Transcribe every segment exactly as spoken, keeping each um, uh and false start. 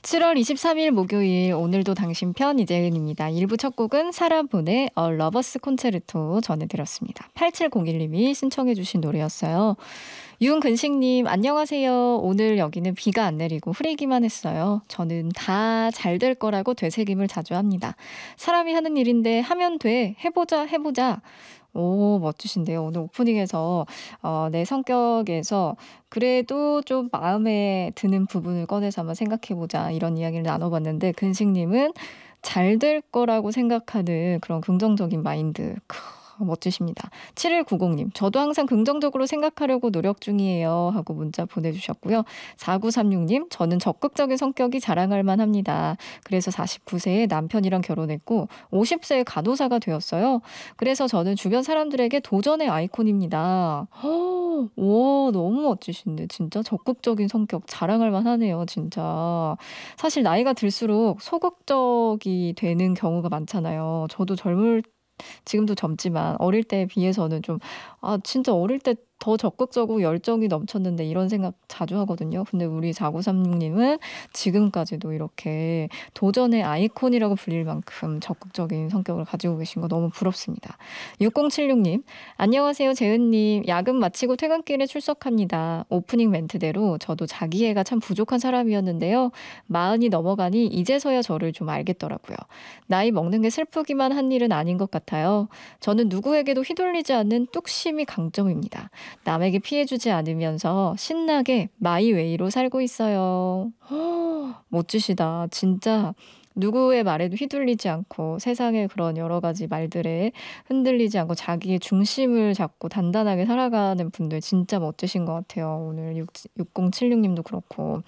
칠월 이십삼일 목요일, 오늘도 당신 편 이재은입니다. 일 부 첫 곡은 사라본의 A 러버스 콘체르토 전해드렸습니다. 팔칠공일님이 신청해 주신 노래였어요. 윤근식님, 안녕하세요. 오늘 여기는 비가 안 내리고 흐리기만 했어요. 저는 다 잘 될 거라고 되새김을 자주 합니다. 사람이 하는 일인데 하면 돼. 해보자 해보자. 오, 멋지신데요. 오늘 오프닝에서 어, 내 성격에서 그래도 좀 마음에 드는 부분을 꺼내서 한번 생각해보자, 이런 이야기를 나눠봤는데, 근식님은 잘 될 거라고 생각하는 그런 긍정적인 마인드. 크, 멋지십니다. 칠일구공님, 저도 항상 긍정적으로 생각하려고 노력 중이에요 하고 문자 보내주셨고요. 사구삼육님, 저는 적극적인 성격이 자랑할 만합니다. 그래서 사십구 세에 남편이랑 결혼했고 오십 세에 간호사가 되었어요. 그래서 저는 주변 사람들에게 도전의 아이콘입니다. 허, 와, 너무 멋지신데 진짜 적극적인 성격 자랑할 만하네요. 진짜 사실 나이가 들수록 소극적이 되는 경우가 많잖아요. 저도 젊을 지금도 젊지만 어릴 때에 비해서는 좀, 아, 진짜 어릴 때 더 적극적이고 열정이 넘쳤는데, 이런 생각 자주 하거든요. 근데 우리 사구삼육님은 지금까지도 이렇게 도전의 아이콘이라고 불릴 만큼 적극적인 성격을 가지고 계신 거 너무 부럽습니다. 육공칠육님, 안녕하세요 재은님. 야근 마치고 퇴근길에 출석합니다. 오프닝 멘트대로 저도 자기애가 참 부족한 사람이었는데요. 마흔이 넘어가니 이제서야 저를 좀 알겠더라고요. 나이 먹는 게 슬프기만 한 일은 아닌 것 같아요. 저는 누구에게도 휘둘리지 않는 뚝심이 강점입니다. 남에게 피해주지 않으면서 신나게 마이웨이로 살고 있어요. 허, 멋지시다. 진짜 누구의 말에도 휘둘리지 않고 세상의 그런 여러 가지 말들에 흔들리지 않고 자기의 중심을 잡고 단단하게 살아가는 분들 진짜 멋지신 것 같아요. 오늘 육공칠육님도 그렇고.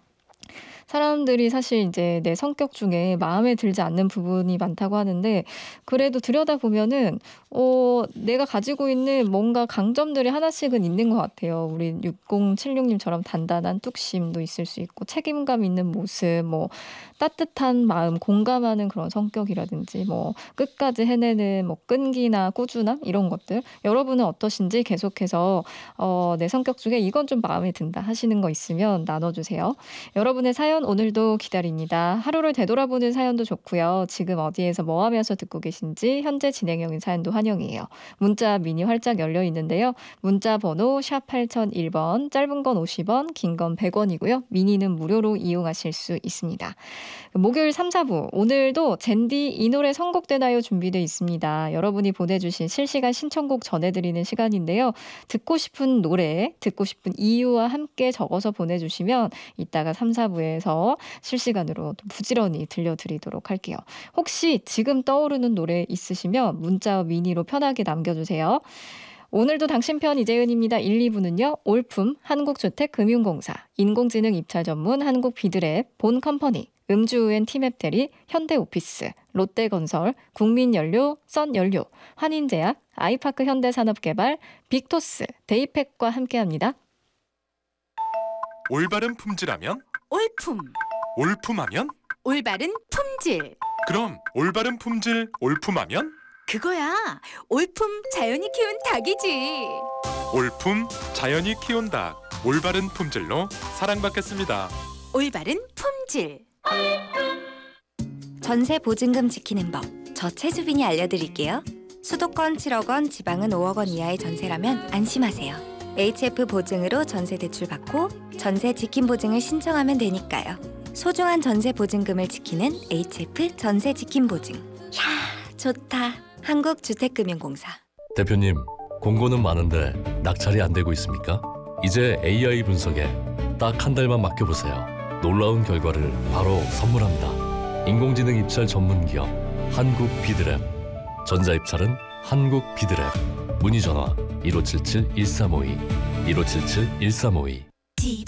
사람들이 사실 이제 내 성격 중에 마음에 들지 않는 부분이 많다고 하는데, 그래도 들여다보면은 어, 내가 가지고 있는 뭔가 강점들이 하나씩은 있는 것 같아요. 우리 육공칠육님처럼 단단한 뚝심도 있을 수 있고, 책임감 있는 모습, 뭐 따뜻한 마음, 공감하는 그런 성격이라든지, 뭐 끝까지 해내는 뭐 끈기나 꾸준함, 이런 것들. 여러분은 어떠신지 계속해서 어, 내 성격 중에 이건 좀 마음에 든다 하시는 거 있으면 나눠주세요. 여러분의 사연 오늘도 기다립니다. 하루를 되돌아보는 사연도 좋고요. 지금 어디에서 뭐 하면서 듣고 계신지 현재 진행형인 사연도 환영이에요. 문자 미니 활짝 열려 있는데요. 문자 번호 샵 팔공공일 번, 짧은 건 오십 원, 긴 건 백 원이고요. 미니는 무료로 이용하실 수 있습니다. 목요일 삼, 사부, 오늘도 젠디 이 노래 선곡되나요? 준비되어 있습니다. 여러분이 보내주신 실시간 신청곡 전해드리는 시간인데요. 듣고 싶은 노래, 듣고 싶은 이유와 함께 적어서 보내주시면 이따가 삼, 사부에서 실시간으로 부지런히 들려드리도록 할게요. 혹시 지금 떠오르는 노래 있으시면 문자 미니로 편하게 남겨주세요. 오늘도 당신 편 이재은입니다. 일, 이 부는요. 올품, 한국주택금융공사, 인공지능 입찰 전문 한국비드랩, 본컴퍼니, 음주우엔 티맵 대리, 현대오피스, 롯데건설, 국민연료, 썬연료, 환인제약, 아이파크 현대산업개발, 빅토스, 데이팩과 함께합니다. 올바른 품질하면? 올품. 올품하면? 올바른 품질. 그럼 올바른 품질 올품하면? 그거야. 올품 자연이 키운 닭이지. 올품 자연이 키운 닭. 올바른 품질로 사랑받겠습니다. 올바른 품질. 전세 보증금 지키는 법, 저 최수빈이 알려드릴게요. 수도권 칠억 원, 지방은 오억 원 이하의 전세라면 안심하세요. 에이치에프 보증으로 전세 대출 받고 전세 지킴 보증을 신청하면 되니까요. 소중한 전세 보증금을 지키는 에이치에프 전세 지킴 보증. 야, 좋다. 한국주택금융공사. 대표님, 공고는 많은데 낙찰이 안 되고 있습니까? 이제 에이아이 분석에 딱 한 달만 맡겨보세요. 놀라운 결과를 바로 선물합니다. 인공지능 입찰 전문기업 한국비드랩. 전자입찰은 한국비드랩. 문의 전화 일오칠칠 일삼오이 일오칠칠 일삼오이.